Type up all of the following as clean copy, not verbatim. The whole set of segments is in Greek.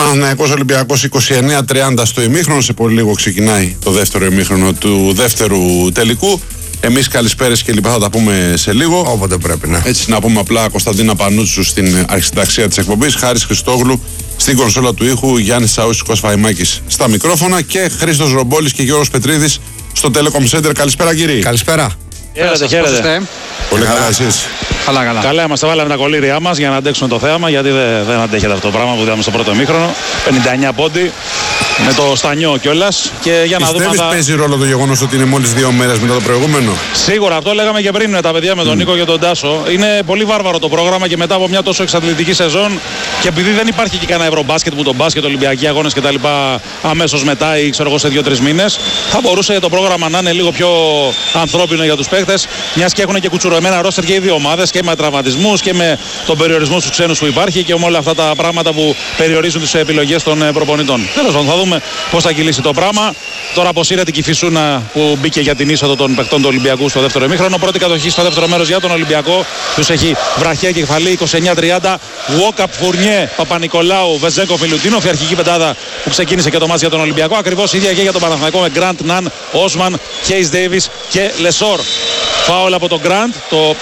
Παναθηναϊκός Ολυμπιακός 29-30 στο ημίχρονο. Σε πολύ λίγο ξεκινάει το δεύτερο ημίχρονο του δεύτερου τελικού. Εμείς καλησπέρες και λοιπά θα τα πούμε σε λίγο. Όποτε πρέπει, ναι. Έτσι να πούμε απλά Κωνσταντίνα Πανούτσου στην αρχισυνταξία της εκπομπής, Χάρης Χριστόγλου στην κονσόλα του ήχου, Γιάννης Σαούσικος Φαϊμάκης στα μικρόφωνα και Χρήστος Ρομπόλης και Γιώργος Πετρίδης στο Telecom Center. Καλησπέρα κύριοι. Καλησπέρα. Χαίρετε. Πολύ καλά εσείς. Καλά είμαστε, βάλαμε τα κολλήριά μας για να αντέξουμε το θέαμα, γιατί δεν αντέχεται αυτό το πράγμα που είδαμε στο πρώτο ημίχρονο. 59 πόντι με το στανιό κιόλας. Και για να δούμε. Πιστεύεις παίζει ρόλο το γεγονός ότι είναι μόλις 2 μέρες μετά το προηγούμενο? Σίγουρα, αυτό λέγαμε και πριν τα παιδιά με τον Νίκο και τον Τάσο. Είναι πολύ βάρβαρο το πρόγραμμα και μετά από μια τόσο εξαθλητική σεζόν και επειδή δεν υπάρχει και κανένα ευρωμπάσκετ που τον μπάσκετ, Ολυμπιακοί αγώνες κτλ. Αμέσως μετά ή ξέρω εγώ σε 2-3 μήνες, θα μπορούσε το πρόγραμμα να είναι λίγο πιο ανθρώπινο για τους παίχτες, μιας και έχουν και κουτσουρωμένα ρόστερ και οι δύο ομάδες και με τραυματισμούς και με τον περιορισμό στους ξένους που υπάρχει και με όλα αυτά τα πράγματα που περιορίζουν τις επιλογές των προπονητών. Τέλος πάντων, θα δούμε πώς θα κυλήσει το πράγμα. Τώρα αποσύρεται και η Φυσούνα που μπήκε για την είσοδο των παιχτών του Ολυμπιακού στο δεύτερο ημίχρονο. Πρώτη κατοχή στο δεύτερο μέρος για τον Ολυμπιακό. Τους έχει βραχιά και κεφαλή 29-30. Walkup, Φουρνιέ, Παπα-Νικολάου, Βεζέγκοφ, Μιλουτίνοφ. Η αρχική πεντάδα που ξεκίνησε και το μάτς για τον Ολυμπιακό. Ακριβώς ίδια και για τον Παναθηναϊκό με Γκραντ, Ναν, Όσμαν, Χέις Ντέιβις και Λεσόρ. Φάουλ από τον Γκραντ, το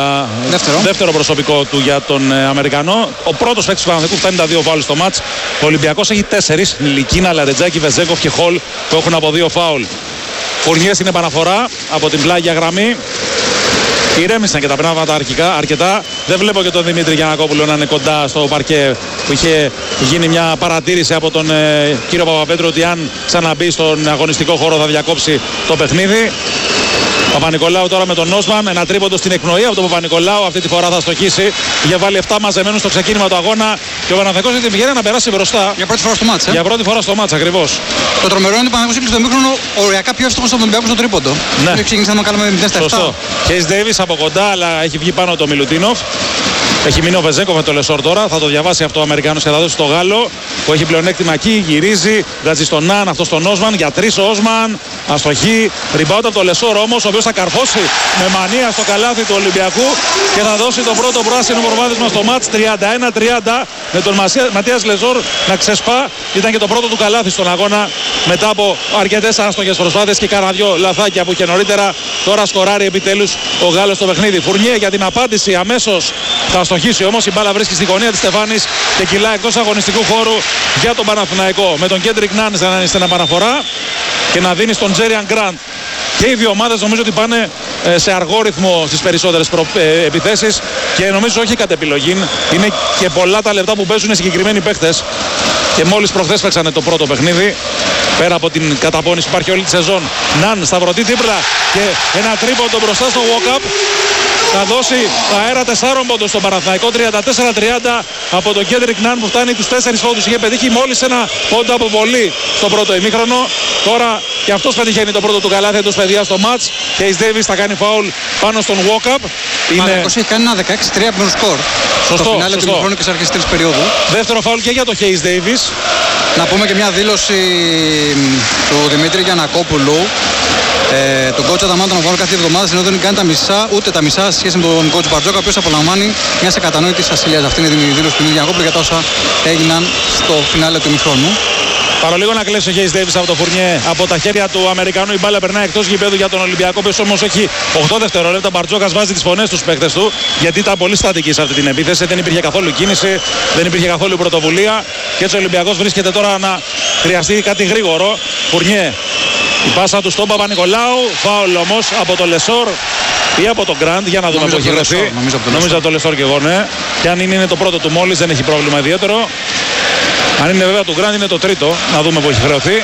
δεύτερο προσωπικό του για τον Αμερικανό. Ο πρώτος παίκτης του Παναθηναϊκού φτάνει τα 2 φάουλ στο μάτς. Ο Ολυμπιακός έχει 4. Λικίνα, Λαρετζάκη, Βεζέγκοφ και Χολ που έχουν από 2 φάουλ. Φουρνιέ στην επαναφορά από την πλάγια γραμμή. Ηρέμησαν και τα πράγματα αρχικά αρκετά. Δεν βλέπω και τον Δημήτρη Γιαννακόπουλο να είναι κοντά στο παρκέ που είχε γίνει μια παρατήρηση από τον κύριο Παπαπέτρου ότι αν ξαναμπεί στον αγωνιστικό χώρο θα διακόψει το παιχνίδι. Παπα-Νικολάου τώρα με τον Όσμαν, ένα τρίποντο στην εκπνοή από τον Παπα-Νικολάου. Αυτή τη φορά θα στοχίσει. Είχε βάλει 7 μαζεμένους στο ξεκίνημα του αγώνα και ο Παναθηναϊκός έχει την ευκαιρία να περάσει μπροστά. Για πρώτη φορά στο μάτς. Για πρώτη φορά στο μάτς, ακριβώς. Το τρομερό είναι ότι ο Παναθηναϊκός έκλεισε το ημίχρονο οριακά πιο εύστοχος στον Ολυμπιακό στο τρίποντο. Ναι. Δεν ξεκίνησε να κάνουμε 0-7. Σωστό. Χέις Ντέιβις από κοντά, αλλά έχει βγει πάνω το Μιλουτίνοφ. Έχει μείνει ο Βεζέγκοφ με το Λεσόρ τώρα. Θα το διαβάσει αυτό ο Αμερικάνος και θα δώσει στο Γάλλο που έχει πλεονέκτημα εκεί. Γυρίζει, βγάζει στον Ναν, αυτό στον Όσμαν. Για 3 ο Όσμαν. Αστοχή. Ριμπάουντ από το Λεσόρ όμως, ο οποίος θα καρφώσει με μανία στο καλάθι του Ολυμπιακού και θα δώσει το πρώτο πράσινο προβάδισμα στο μάτς. 31-30 με τον Ματίας Λεσόρ να ξεσπά. Ήταν και το πρώτο του καλάθι στον αγώνα μετά από αρκετές άστοχες προσπάθειες και κάνα 2 λαθάκια που είχε νωρίτερα. Τώρα σκοράρει επιτέλους ο Γάλλος στο παιχνίδι. Φουρνιέ για την απάντηση αμέσως. Θα στοχίσει όμως, η μπάλα βρίσκει στη γωνία της Στεφάνης και κυλά εκτός αγωνιστικού χώρου για τον Παναθηναϊκό. Με τον Κέντρικ Νάν να είναι στην επαναφορά και να δίνει στον Τζέριαν Γκραντ. Και οι δύο ομάδες νομίζω ότι πάνε σε αργό ρυθμό στις περισσότερες επιθέσεις και νομίζω όχι κατ' επιλογή. Είναι και πολλά τα λεπτά που παίζουν συγκεκριμένοι παίχτες και μόλις προχθές παίξανε το πρώτο παιχνίδι. Πέρα από την καταπώνηση που υπάρχει όλη τη σεζόν. Ναν σταυρωτή δίπλα και ένα τρίποντο μπροστά στο walk-up. Θα δώσει αέρα 4 πόντων στον Παναθηναϊκό. 34-30 από τον Κέντρικ Ναν που φτάνει τους 4 πόντους. Είχε πετύχει μόλις ένα πόντο από πολύ στο πρώτο ημίχρονο. Τώρα και αυτός πετυχαίνει το πρώτο του καλάθι εντός παιδιά στο μάτς. Χέις Ντέιβις θα κάνει φάουλ πάνω στον walk-up. Παναθηναϊκός έχει κάνει ένα 16-3 από τον σκορ. Σωστό. Στο φινάλε του ημιχρόνου και στις αρχές της περίοδου. Δεύτερο φάουλ και για τον Χέις Ντέιβις. Να πούμε και μια δήλωση του Δημήτρη Γιαννακόπουλου. Τον coach Αταμάν τον απολαμβάνω κάθε εβδομάδα, ενώ δεν κάνει τα μισά, ούτε τα μισά σε σχέση με τον coach Μπαρτζόκα, ο οποίος απολαμβάνει μια ακατανόητη ασυλίας. Αυτή είναι η δήλωση του Δημήτρη Γιαννακόπουλου για τα όσα έγιναν στο φινάλε του ημιχρόνου. Παρολίγο να κλέσει ο Χέις Ντέιβις από το Φουρνιέ από τα χέρια του Αμερικανού. Η μπάλα περνάει εκτός γηπέδου για τον Ολυμπιακό, ο οποίος όμως έχει 8 δευτερόλεπτα. Μπαρτζόκας βάζει τις φωνές στους παίκτες του γιατί ήταν πολύ στατική σε αυτή την επίθεση. Δεν υπήρχε καθόλου κίνηση, δεν υπήρχε καθόλου πρωτοβουλία. Και έτσι ο Ολυμπιακός βρίσκεται τώρα να χρειαστεί κάτι γρήγορο. Φουρνιέ. Η πάσα του στον Παπα-Νικολάου. Φάουλ όμως από το Λεσόρ ή από τον Γκραντ. Για να δούμε πού έχει βρεθεί. Νομίζω από το Λεσόρ και εγώ, ναι. Και αν είναι το πρώτο του μόλις, δεν έχει πρόβλημα ιδιαίτερο. Αν είναι βέβαια του Γκραντ, είναι το τρίτο. Να δούμε που έχει χρεωθεί.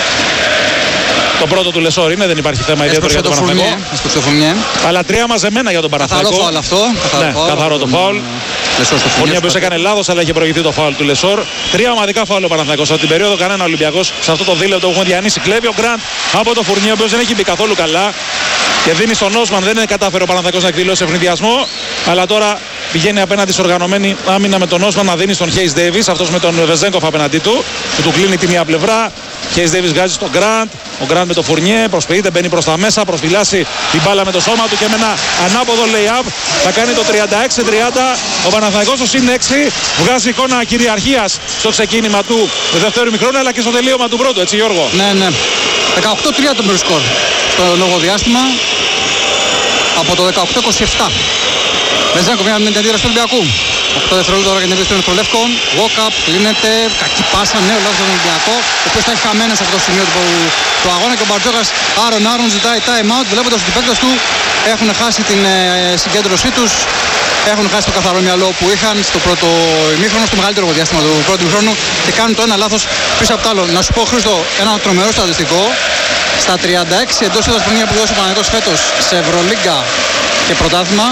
Το πρώτο του Λεσόρ είναι, δεν υπάρχει θέμα ιδιαίτερο για τον Παναθηναϊκό. Αλλά 3 μαζεμένα για τον Παναθηναϊκό. Καθαρό φάουλ αυτό. Καθαρό το φάουλ. Ο Νιάμπιος έκανε λάθος, αλλά είχε προηγηθεί το φάουλ του Λεσόρ. 3 ομαδικά φάουλ ο Παναθηναϊκός. Από την περίοδο κανένα Ολυμπιακός σε αυτό το δίλεπτο που έχουμε διανύσει. Κλέβει ο Γκραντ από το Φουρνιέ, ο οποίος δεν έχει μπει καθόλου καλά. Και δίνει στον Όσμαν, δεν κατάφερε ο Παναθηναϊκός να εκδηλώσει ευνηδιασμό. Αλλά τώρα πηγαίνει απέναντι σε οργανωμένη άμυνα με τον Όσμαν να δίνει στον Χέις Ντέιβις. Αυτός με τον Βεζέγκοφ απέναντί του, που του κλείνει τη μία πλευρά. Χέις Ντέιβις βγάζει στον Γκραντ. Ο Γκραντ με το Φουρνιέ προσποιείται, μπαίνει προς τα μέσα, προσφυλάσει την μπάλα με το σώμα του και με ένα ανάποδο lay-up θα κάνει το 36-30. Ο Παναθηναϊκός στο συν 6 βγάζει εικόνα κυριαρχίας στο ξεκίνημα του δεύτερου ημιχρόνου αλλά και στο τελείωμα του πρώτου, έτσι Γιώργο. Ναι. 18-3 το μέρο σκορ στο λόγο διάστημα από το 18-27. Βεζέγκοφ μια με την αντίδραση του Ολυμπιακού. 8 δευτερόλεπτα τώρα για την αντίδραση των Εθρολεύκων. Walkup κλείνεται, κακή πάσα, νέο λάθος στον Ολυμπιακό, ο οποίος θα έχει χαμένο σε αυτό το σημείο του αγώνα και ο Μπαρτζόκας Άρον ζητάει time out, βλέποντας ότι οι παίκτες του έχουν χάσει την συγκέντρωσή τους, έχουν χάσει το καθαρό μυαλό που είχαν στο πρώτο ημίχρονο, στο μεγαλύτερο διάστημα του πρώτου ημίχρονου και κάνουν το ένα λάθος πίσω από το άλλο. Να σου πω, Χρήστο, ένα τρομερό στατιστικό. Στα 36 εντός έδρας παιχνίδια που δώσει ο Παναθηναϊκός φέτος σε Ευρωλίγκα και πρωτάθλημα,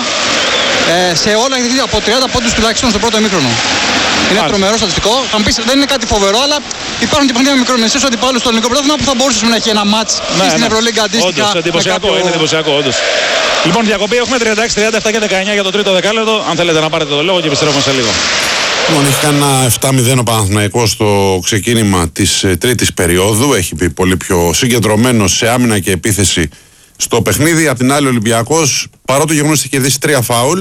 σε όλα έχει δει από 30 πόντους τουλάχιστον στο πρώτο ημίχρονο. Είναι τρομερό στατιστικό. Θα μου πεις, δεν είναι κάτι φοβερό, αλλά υπάρχουν και παιχνίδια μικρομεσαίες αντιπάλους στο ελληνικό πρωτάθλημα που θα μπορούσε να έχει ένα μάτς στην Ευρωλίγκα αντίστοιχα. Όντως, είναι εντυπωσιακό, όντως. Λοιπόν, διακοπή έχουμε 36, 37 και 19 για το τρίτο δεκάλεπτο. Αν θέλετε να πάρετε το λόγο και επιστρέφουμε σε λίγο. Λοιπόν, έχει κάνει ένα 7-0 ο Παναθηναϊκός στο ξεκίνημα της τρίτης περίοδου. Έχει πει πολύ πιο συγκεντρωμένο σε άμυνα και επίθεση στο παιχνίδι. Απ' την άλλη, ο Ολυμπιακός, παρότι το γεγονός ότι έχει κερδίσει 3 φάουλ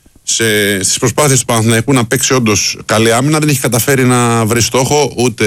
στις προσπάθειες του Παναθηναϊκού να παίξει όντως καλή άμυνα, δεν έχει καταφέρει να βρει στόχο, ούτε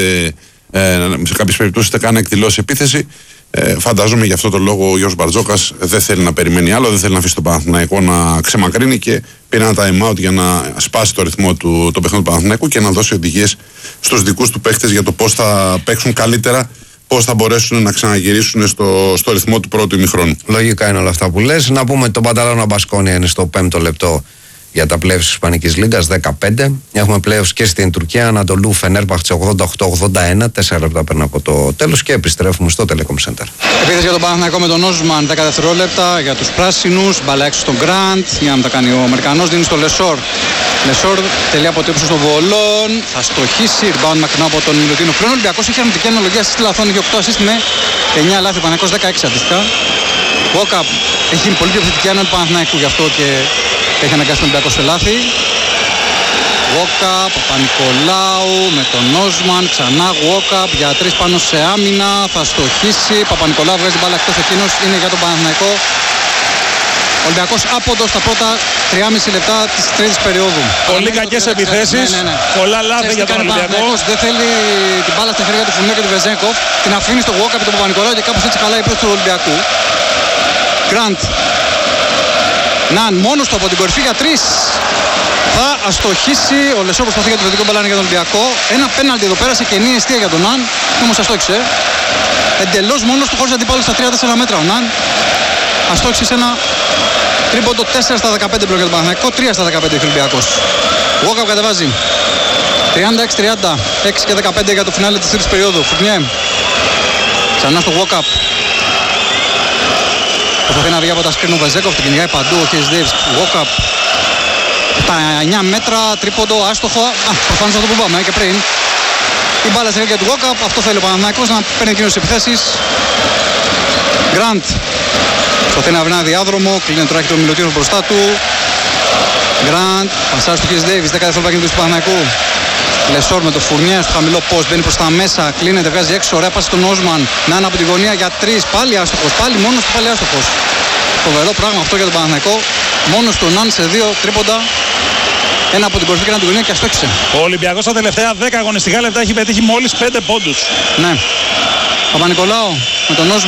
σε κάποιες περιπτώσεις ούτε καν να εκδηλώσει επίθεση. Φαντάζομαι γι' αυτό το λόγο ο Γιώργος Μπαρτζόκας δεν θέλει να περιμένει άλλο, δεν θέλει να αφήσει τον Παναθηναϊκό να ξεμακρύνει και πήρε ένα time out για να σπάσει το ρυθμό του το παιχνίδι του Παναθηναϊκού και να δώσει οδηγίες στους δικούς του παίχτες για το πώς θα παίξουν καλύτερα, πώς θα μπορέσουν να ξαναγυρίσουν στο ρυθμό του πρώτου ημιχρόνου. Λογικά είναι όλα αυτά που λες. Να πούμε ότι το Μπανταλώνα Μπασκόνια είναι στο 5ο λεπτό για τα playoffs της Ισπανικής Λίγκας, 15. Έχουμε playoffs και στην Τουρκία, Ανατολού Φενέρμπαχτσε 88-81, 4 λεπτά πριν από το τέλος και επιστρέφουμε στο Telecom Center. Επίθεση για τον Παναθηναϊκό με τον Όσμαν, 10 δευτερόλεπτα για τους πράσινους, μπαλά έξω στον Γκραντ, για να τα κάνει ο Αμερικανός, δίνει στο Λεσόρ. Λεσόρ τελεία από το ύψος των βολών, θα στοχίσει, rebound μακρινό από τον Μιλουτίνο. Πλέον ο Ολυμπιακός έχει αρνητική αναλογία στις λαθών, έχει 8 assist με 9 λάθη, ο Παναθηναϊκός 16 αντίστοιχα. Walkup έχει γίνει πολύ πιο επιθετική άνω του Παναθηναϊκού, γι' αυτό και έχει αναγκάσει τον Ολυμπιακό σε λάθη. Walkup, Παπα-Νικολάου με τον Όσμαν, ξανά Walkup για 3 πάνω σε άμυνα, θα στοχίσει. Παπα-Νικολάου βγάζει μπάλα εκτός, εκείνος είναι για τον Παναθηναϊκό. Ο Ολυμπιακός άποντος στα πρώτα 3,5 λεπτά της τρίτης περίοδου. Πολύ κακές επιθέσεις, πολλά λάθη για τον Ολυμπιακό. Δεν θέλει την μπάλα στα χέρια του Φουρνιέ και του Βεζέγκοφ, την αφήνει στο Walkup και τον Παπα-Νικολάου και κάπως έτσι καλά η του Ολυμπιακού. Γκραντ. Ναν μόνος του από την κορυφή για 3. Θα αστοχίσει. Ο Λεσόρ προσπαθεί για το δυτικό μπαλάνι για τον Ολυμπιακό. Ένα πέναλτι εδώ πέρα σε κενή αιστεία για τον Ναν. Όμως αστόχισε. Εντελώς μόνος του χωρίς αντιπάλους στα 3-4 μέτρα ο Ναν. Αστόχισε σε ένα τρίποντο 4 στα 15 πλέον για τον Παναθηναϊκό. 3 στα 15 ο Ολυμπιακός. Walkup κατεβάζει. 36-30. 6 και 15 για το φινάλε της τρίτης περίοδου. Φουρνιέ. Ξανά στο Walkup. Προσπαθεί να βγει από τα σκριν ο Βεζέγκοφ, την κυνηγάει παντού ο Χέις Ντέιβις. Walkup. Τα 9 μέτρα, τρίποντο, άστοχο. Προφανώς αυτό που πάμε και πριν. Η μπάλα στη χέρια του Walkup, αυτό θέλει ο Παναθηναϊκός να παίρνει εκείνος τις επιθέσεις. Γκραντ. Προσπαθεί να βρει ένα διάδρομο, κλείνει το τράχι του Μιλουτίνου μπροστά του. Γκραντ, πασάρει στο Χέις Ντέιβις, 10 δευτερόλεπτα κινητούς του Παναθηναϊκού. Λεσόρ με το Φουρνιέ στο χαμηλό post, μπαίνει προς τα μέσα, κλείνεται, βγάζει έξω, ωραία πάση στον Όσμαν. Ναν από τη γωνία για 3, πάλι άστοχος, πάλι μόνος του, πάλι άστοχος. Φοβερό πράγμα αυτό για τον Παναθηναϊκό. Μόνος του Ναν σε 2 τρίποντα. Ένα από την κορυφή και ένα από την γωνία και αστόχισε. Ο Ολυμπιακός στα τελευταία 10 αγωνιστικά λεπτά έχει πετύχει μόλις 5 πόντους. Ναι. Παπα-Νικολάου με τον Όσμαν.